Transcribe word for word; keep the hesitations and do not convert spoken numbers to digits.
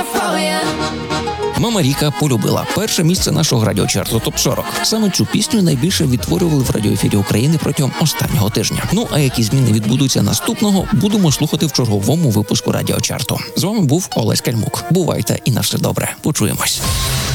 Мама Ріка полюбила перше місце нашого радіочарту топ сорок. Саме цю пісню найбільше відтворювали в радіоефірі України протягом останнього тижня. Ну а які зміни відбудуться наступного, будемо слухати в черговому випуску радіочарту. З вами був Олесь Кальмук. Бувайте і на все добре. Почуємось.